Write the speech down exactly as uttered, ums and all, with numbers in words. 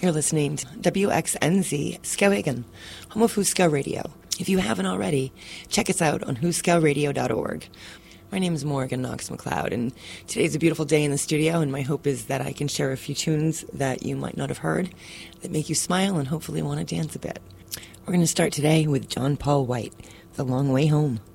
You're listening to W X N Z Skowhegan, home of Huska Radio. If you haven't already, check us out on huska radio dot org. My name is Morgan Knox McLeod, and today's a beautiful day in the studio, and my hope is that I can share a few tunes that you might not have heard that make you smile and hopefully want to dance a bit. We're going to start today with John Paul White, The Long Way Home.